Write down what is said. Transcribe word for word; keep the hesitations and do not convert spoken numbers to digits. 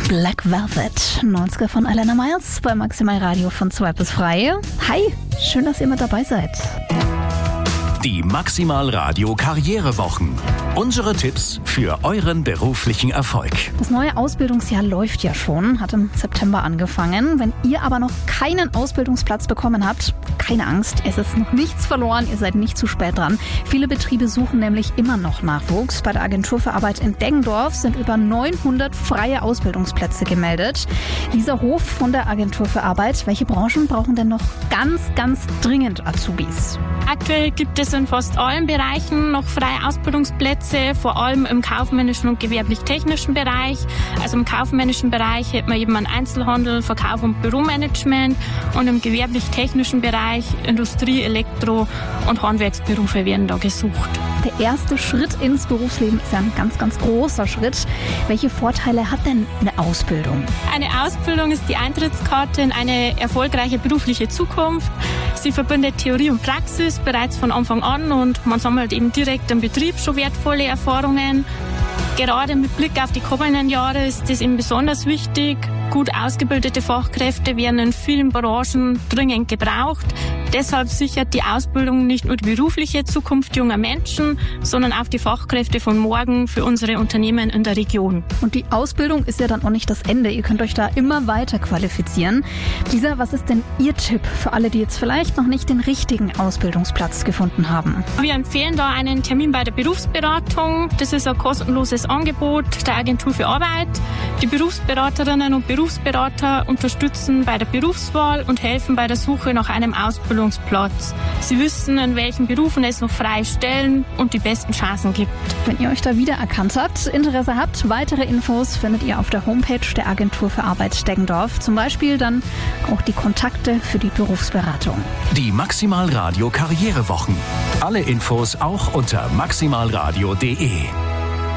Black Velvet, neunziger von Alana Miles bei Maximal Radio von zwei bis frei. Hi, schön, dass ihr mit dabei seid. Die Maximal Radio Karrierewochen. Unsere Tipps für euren beruflichen Erfolg. Das neue Ausbildungsjahr läuft ja schon, hat im September angefangen. Wenn ihr aber noch keinen Ausbildungsplatz bekommen habt, keine Angst, es ist noch nichts verloren, ihr seid nicht zu spät dran. Viele Betriebe suchen nämlich immer noch Nachwuchs. Bei der Agentur für Arbeit in Deggendorf sind über neunhundert freie Ausbildungsplätze gemeldet. Lisa Hof von der Agentur für Arbeit. Welche Branchen brauchen denn noch ganz, ganz dringend Azubis? Aktuell gibt es in fast allen Bereichen noch freie Ausbildungsplätze, vor allem im kaufmännischen und gewerblich-technischen Bereich. Also im kaufmännischen Bereich hätte man eben einen Einzelhandel, Verkauf und Büromanagement und im gewerblich-technischen Bereich Industrie, Elektro- und Handwerksberufe werden da gesucht. Der erste Schritt ins Berufsleben ist ja ein ganz, ganz großer Schritt. Welche Vorteile hat denn eine Ausbildung? Eine Ausbildung ist die Eintrittskarte in eine erfolgreiche berufliche Zukunft. Sie verbindet Theorie und Praxis bereits von Anfang an und man sammelt eben direkt im Betrieb schon wertvolle Erfahrungen. Gerade mit Blick auf die kommenden Jahre ist es eben besonders wichtig. Gut ausgebildete Fachkräfte werden in vielen Branchen dringend gebraucht. Deshalb sichert die Ausbildung nicht nur die berufliche Zukunft junger Menschen, sondern auch die Fachkräfte von morgen für unsere Unternehmen in der Region. Und die Ausbildung ist ja dann auch nicht das Ende. Ihr könnt euch da immer weiter qualifizieren. Lisa, was ist denn Ihr Tipp für alle, die jetzt vielleicht noch nicht den richtigen Ausbildungsplatz gefunden haben? Wir empfehlen da einen Termin bei der Berufsberatung. Das ist ein kostenloses Angebot der Agentur für Arbeit. Die Berufsberaterinnen und Berufsberater unterstützen bei der Berufswahl und helfen bei der Suche nach einem Ausbildungsplatz. Sie wissen, in welchen Berufen es noch freie Stellen und die besten Chancen gibt. Wenn ihr euch da wiedererkannt habt, Interesse habt, weitere Infos findet ihr auf der Homepage der Agentur für Arbeit Deggendorf. Zum Beispiel dann auch die Kontakte für die Berufsberatung. Die Maximal Radio Karrierewochen. Alle Infos auch unter maximalradio punkt de.